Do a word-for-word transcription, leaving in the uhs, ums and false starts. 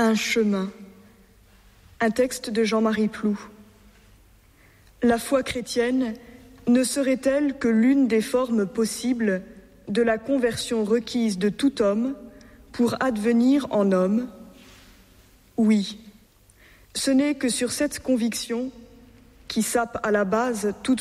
Un chemin. Un texte de Jean-Marie Ploux. La foi chrétienne ne serait-elle que l'une des formes possibles de la conversion requise de tout homme pour advenir en homme? Oui, ce n'est que sur cette conviction, qui sape à la base toute